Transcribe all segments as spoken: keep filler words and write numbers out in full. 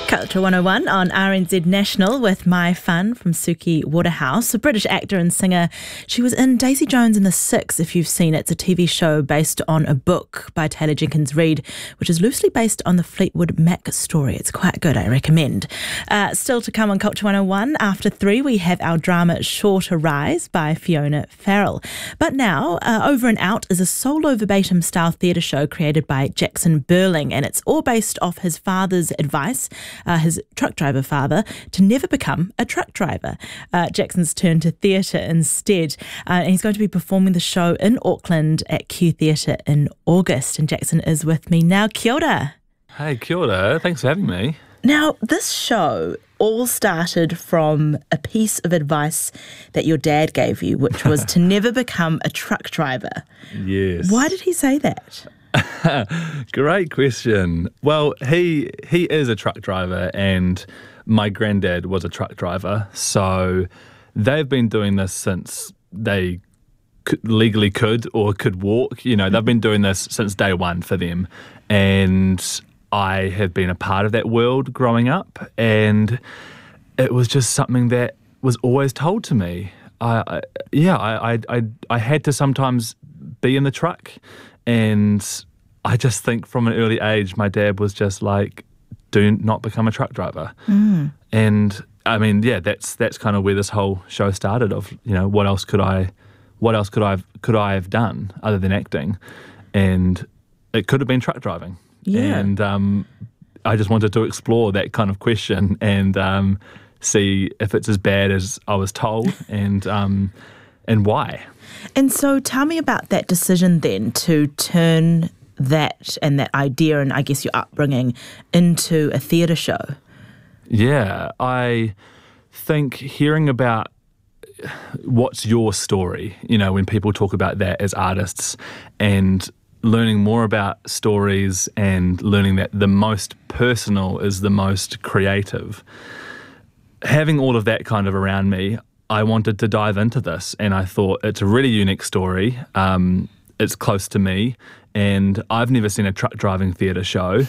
Culture one oh one on R N Z National with My Fun from Suki Waterhouse, a British actor and singer. She was in Daisy Jones and the Six, if you've seen it. It's a T V show based on a book by Taylor Jenkins Reid, which is loosely based on the Fleetwood Mac story. It's quite good, I recommend. Uh, still to come on Culture one oh one, after three, we have our drama Shorter Rise by Fiona Farrell. But now, uh, Over and Out is a solo verbatim style theatre show created by Jackson Burling, and it's all based off his father's advice, Uh, his truck driver father, to never become a truck driver. Uh, Jackson's turned to theatre instead, uh, and he's going to be performing the show in Auckland at Q Theatre in August. And Jackson is with me now. Kia ora. Hey, kia ora. Thanks for having me. Now, this show all started from a piece of advice that your dad gave you, which was to never become a truck driver. Yes. Why did he say that? Great question. Well, he he is a truck driver, and my granddad was a truck driver. So they've been doing this since they could, legally could or could walk. You know, they've been doing this since day one for them. And I have been a part of that world growing up, and it was just something that was always told to me. I, I yeah, I, I I I had to sometimes be in the truck. And I just think from an early age, my dad was just like, do not become a truck driver. Mm. And I mean, yeah, that's that's kind of where this whole show started of, you know, what else could I, what else could I have, could I have done other than acting? And it could have been truck driving. Yeah. And um, I just wanted to explore that kind of question and um, see if it's as bad as I was told and um, and why. And so tell me about that decision then to turn that and that idea and I guess your upbringing into a theatre show. Yeah, I think hearing about what's your story, you know, when people talk about that as artists and learning more about stories and learning that the most personal is the most creative. Having all of that kind of around me, I wanted to dive into this, and I thought it's a really unique story. Um, it's close to me, and I've never seen a truck driving theatre show,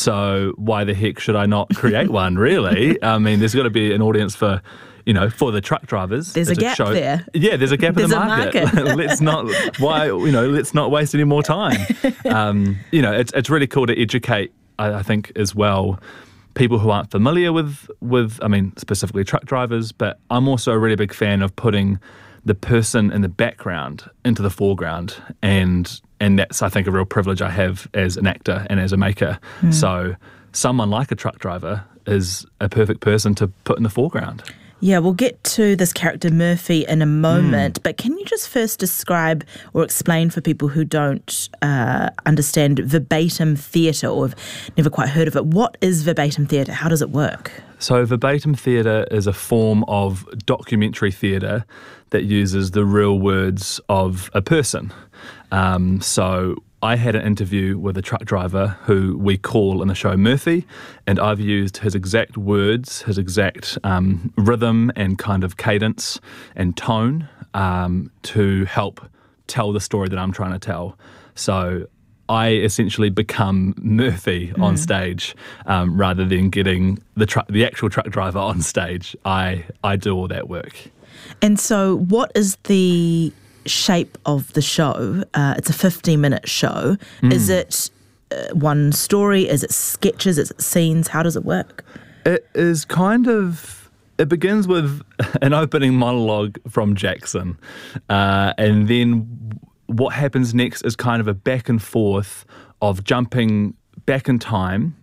so why the heck should I not create one, really? I mean, there's got to be an audience for, you know, for the truck drivers. There's a gap show. there. Yeah, there's a gap there's in the market. market. let's not, why, you know, let's not waste any more time. Um, you know, it's it's really cool to educate, I, I think, as well, people who aren't familiar with, with, I mean, specifically truck drivers, but I'm also a really big fan of putting the person in the background into the foreground. And and that's, I think, a real privilege I have as an actor and as a maker. Mm. So someone like a truck driver is a perfect person to put in the foreground. Yeah, we'll get to this character Murphy in a moment, mm. but can you just first describe or explain for people who don't uh, understand verbatim theatre or have never quite heard of it, what is verbatim theatre? How does it work? So verbatim theatre is a form of documentary theatre that uses the real words of a person. Um, so I had an interview with a truck driver who we call in the show Murphy, and I've used his exact words, his exact um, rhythm and kind of cadence and tone um, to help tell the story that I'm trying to tell. So I essentially become Murphy mm. on stage um, rather than getting the truck, the actual truck driver on stage. I, I do all that work. And so what is the shape of the show? Uh, it's a fifteen-minute show. Mm. Is it uh, one story? Is it sketches? Is it scenes? How does it work? It is kind of... It begins with an opening monologue from Jackson, uh, and then what happens next is kind of a back and forth of jumping back in time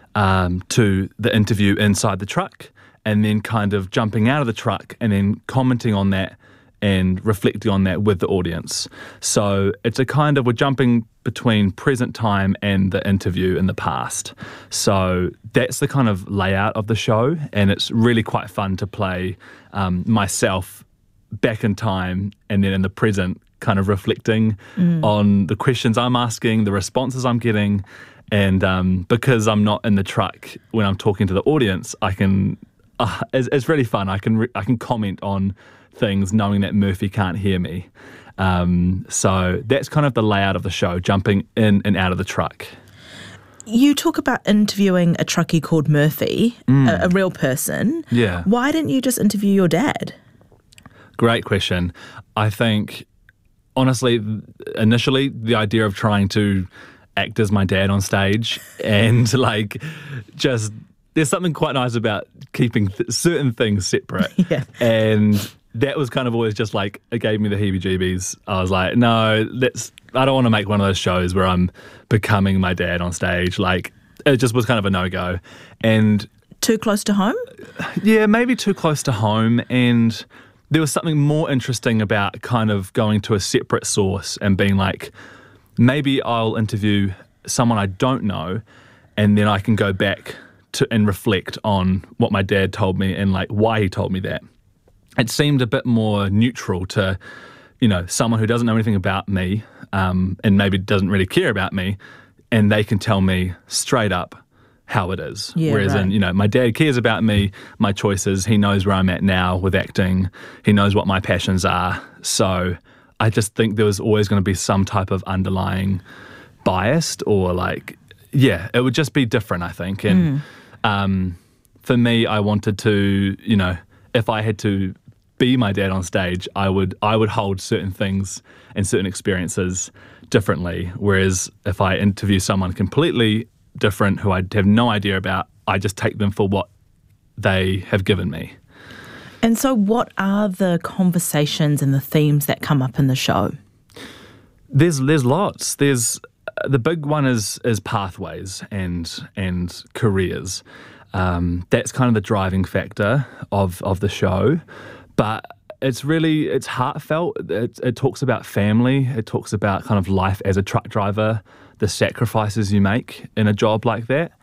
um, to the interview inside the truck, and then kind of jumping out of the truck and then commenting on that and reflecting on that with the audience. So it's a kind of, we're jumping between present time and the interview in the past. So that's the kind of layout of the show, and it's really quite fun to play um, myself back in time and then in the present, kind of reflecting mm. on the questions I'm asking, the responses I'm getting, and um, because I'm not in the truck when I'm talking to the audience, I can, uh, it's, it's really fun. I can re- I can comment on things knowing that Murphy can't hear me. Um, so that's kind of the layout of the show, jumping in and out of the truck. You talk about interviewing a truckie called Murphy, mm. a, a real person. Yeah. Why didn't you just interview your dad? Great question. I think, honestly, initially, the idea of trying to act as my dad on stage and, like, just, there's something quite nice about keeping th- certain things separate. Yeah. And that was kind of always just like, it gave me the heebie-jeebies. I was like, no, that's, I don't want to make one of those shows where I'm becoming my dad on stage. Like, it just was kind of a no-go. And too close to home? Yeah, maybe too close to home. And there was something more interesting about kind of going to a separate source and being like, maybe I'll interview someone I don't know, and then I can go back to and reflect on what my dad told me and like why he told me that. It seemed a bit more neutral to, you know, someone who doesn't know anything about me um, and maybe doesn't really care about me, and they can tell me straight up how it is. Yeah, Whereas right. in, you know, my dad cares about me, my choices. He knows where I'm at now with acting. He knows what my passions are. So I just think there was always going to be some type of underlying bias or like, yeah, it would just be different, I think. And mm. um, for me, I wanted to, you know, if I had to be my dad on stage, I would I would hold certain things and certain experiences differently. Whereas if I interview someone completely different who I have no idea about, I just take them for what they have given me. And so what are the conversations and the themes that come up in the show? There's there's lots. There's the big one is is pathways and and careers. Um, that's kind of the driving factor of of the show. But it's really, it's heartfelt. It, it talks about family. It talks about kind of life as a truck driver, the sacrifices you make in a job like that.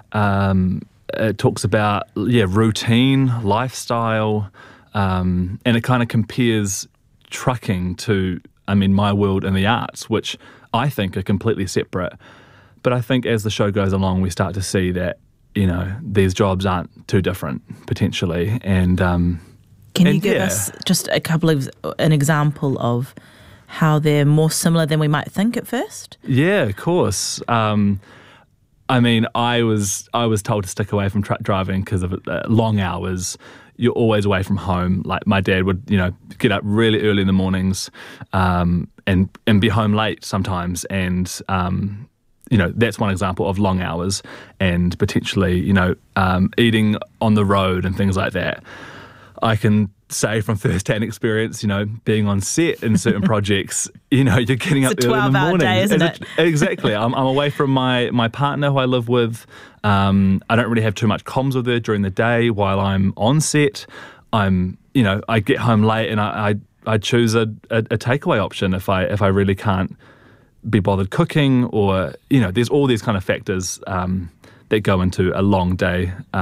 Um, it talks about, yeah, routine, lifestyle, um, and it kind of compares trucking to, I mean, my world and the arts, which I think are completely separate. But I think as the show goes along, we start to see that, you know, these jobs aren't too different, potentially. And um, Can you and give yeah. us just a couple of, an example of how they're more similar than we might think at first? Yeah, of course. Um, I mean, I was I was told to stick away from truck driving because of uh, long hours. You're always away from home. Like my dad would, you know, get up really early in the mornings um, and and be home late sometimes. And um, you know, that's one example of long hours and potentially, you know, um, eating on the road and things like that. I can say from first-hand experience, you know, being on set in certain projects, you know, you're getting up it's a early in the morning. Day, isn't it? it? Exactly. I'm, I'm away from my, my partner who I live with. Um, I don't really have too much comms with her during the day while I'm on set. I'm, you know, I get home late and I I, I choose a, a, a takeaway option if I if I really can't be bothered cooking, or, you know, there's all these kind of factors um, that go into a long day.